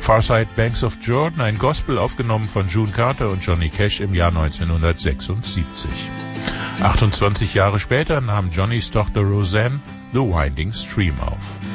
Farside Banks of Jordan, ein Gospel aufgenommen von June Carter und Johnny Cash im Jahr 1976. 28 Jahre später nahm Johnnys Tochter Roseanne The Winding Stream auf.